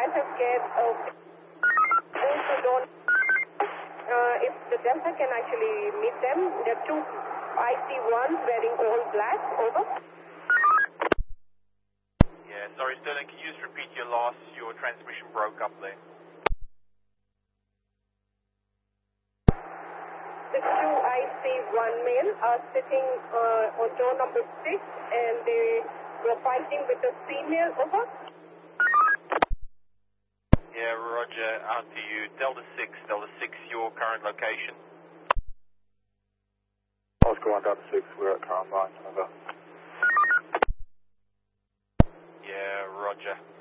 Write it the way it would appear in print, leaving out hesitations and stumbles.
might have get also don't if the Delta can actually meet them. There are two IC-1s wearing all black. Over. Yeah, sorry, Sterling, can you just repeat your loss? Your transmission broke up there. The two IC-1 men are sitting on door number 6 and they were fighting with a female. Over. Yeah, roger, out to you. Delta 6, your current location? Oscar 1, Delta 6, we're at Columbine, over. Yeah, roger.